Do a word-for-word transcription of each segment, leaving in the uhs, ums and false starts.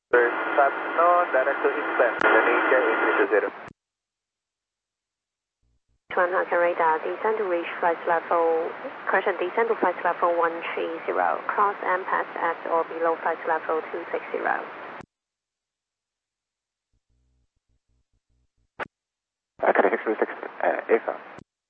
No, direct to inland, Indonesia is three two zero. one Hong Kong radar, descend to reach flight level, correction, descend to flight level one three zero, cross and pass at or below flight level two six zero. Uh, Cathay six three six, uh, A F A.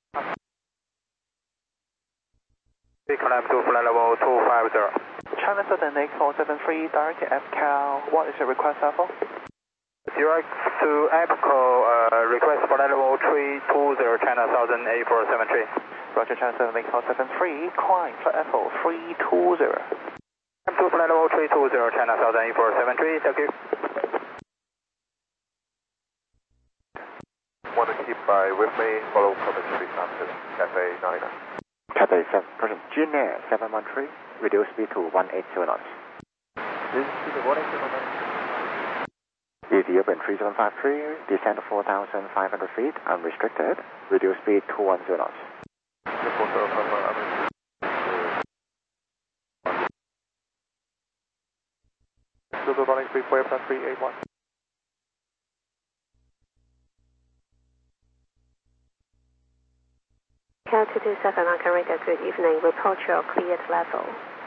Climb to flight level two five zero. China Southern eight four seven three, direct to F C A L, what is your request level? Direct to A P C O, uh, request flight level three two zero, China Southern eight four seven three. Roger, China Southern eight four seven three, climb flight level three two zero. Climb to flight level three two zero, China Southern eight four seven three, thank you. Want to keep by with me, follow Comet three five seven, Cathay nine nine. Cathay seven, Jin Air seven one three, reduce speed to one eight zero knots. This is the one eight zero knots. Ethiopian three seven five three, descend to four thousand five hundred feet, unrestricted, reduce speed to one zero knots. Zulu running three four plus three eight one. Cal two two seven, Hong Kong radar, good evening, report your cleared level.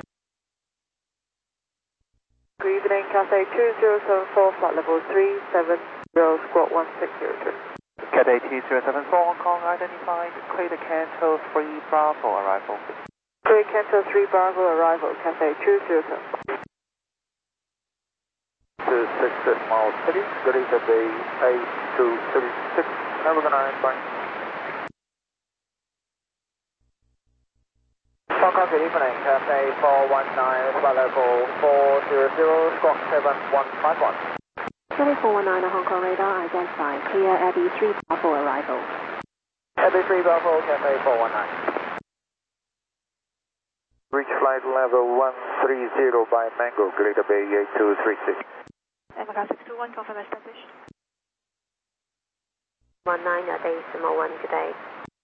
Good evening, Cathay two zero seven four, flight level three seven zero, squawk one six zero two. Cathay two zero seven four, Hong Kong identified, clear the Canto three Bravo arrival. Clear Canto three Bravo arrival, Cathay two zero seven four. two six six miles city, ready to be eight two three six, have a good night, bye. Hong Kong, good evening, Cathay four one nine, flight level four zero zero, squawk seven one five one. Cathay four one nine, Hong Kong radar, identified, clear Abbey three Bravo arrival. Abbey three Bravo, Cathay four one nine. Reach flight level one three zero by Mango, Greater Bay eight two three six. M C A six two one, confirm established. one nine, your decimal one, good day.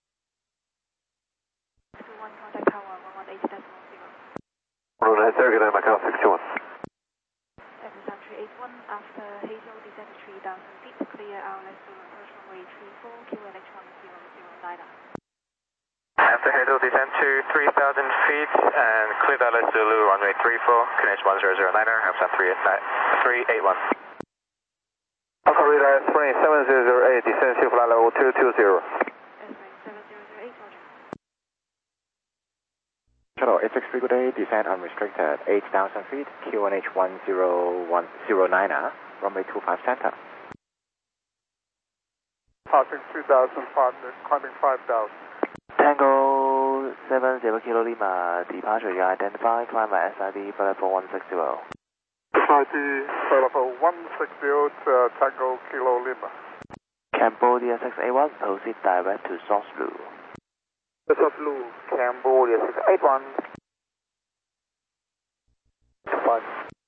six two one, contact tower one one eight decimal zero. one nine zero, good night, Macau six two one. F three eight one, after Hazel, descend to three thousand feet, clear our left to approach runway three four, Q N H one zero zero nine. After Hazel, descend to three thousand feet and clear Dallas Zulu, runway three four, Q N H one zero zero nine, Amsterdam three eight one. Alpha radar three seven zero zero eight, descend to flight level two two zero. seven zero zero eight, roger. Shuttle eight six three, good day, descend unrestricted, eight thousand feet, Q N H one zero one zero nine, runway two five center. Passing two thousand five hundred, climbing five thousand. Tango seven zero Kilo Lima, departure you identify, climb by S I D, flight level one six zero. S I D, flight level one six zero to Tango Kilo Lima. Cambodia six eight one, proceed direct to South Blue. South Blue, Cambodia six eight one. One.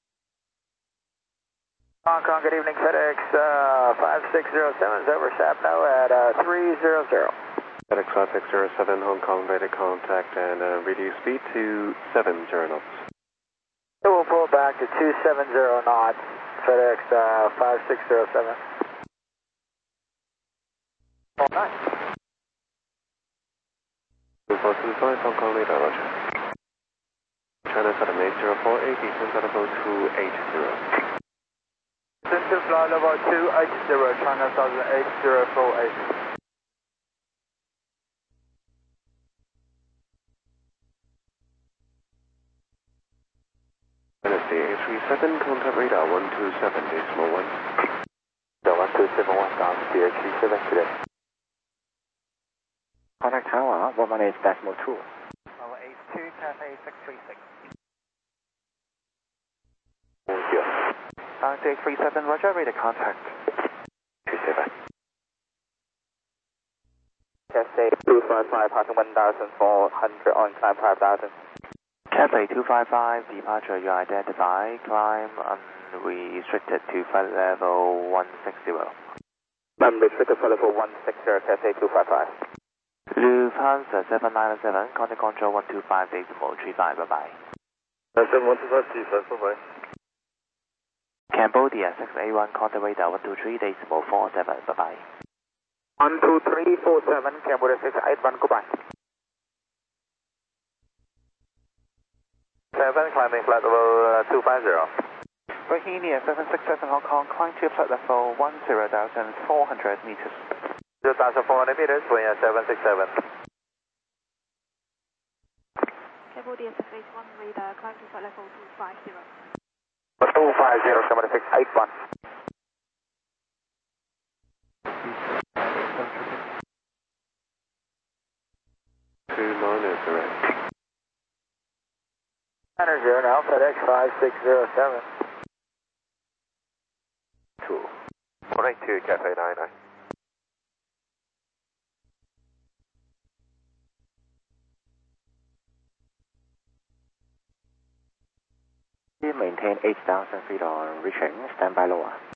Hong Kong, good evening, FedEx uh, five six zero seven is over Sapno at uh, three zero zero. FedEx five six zero seven, Hong Kong, ready contact and uh, reduce speed to seven zero knots. So we'll pull back to two seven zero knots, FedEx uh, five six zero seven. All right. two four two five, Hong Kong, radar, roger. China Southern eight zero four eight, descend level two eight zero. Descend to flight level two eight zero, China Southern eight zero four eight. N S D eight three seven, contact radar one two seven, decimal one. So one two seven one, down to eight three seven today. Contact tower one one eight decimal two. Level eight two, Cathay six three six. Down to eight three seven, roger, ready contact. two seven. Cathay two five five, passing one thousand four hundred on climb five thousand. Cathay two five five, departure you identify, climb unrestricted to flight level one six zero. Unrestricted flight level one six zero, Cathay two five five. Lufthansa seven nine seven, contact control one two five decimal three five, bye bye. seven one two five, bye bye. Cambodia six eight one, contact radar one two three, decimal four seven, bye bye. one two three four seven, Cambodia six eight one, goodbye. seven, climbing flight level uh, two five zero. Bohemia seven six seven Hong Kong, climb to flight level one zero thousand four hundred meters. zero thousand four hundred meters, Boeing seven six seven. Cambodia six eight one, radar, climb to flight level two five zero. two five zero, Cambodia six eight one. Two minus direct. nine zero now, FedEx five six zero seven. Two. one eight two, Cafe nine nine. Maintain eight thousand feet on reaching, stand by lower.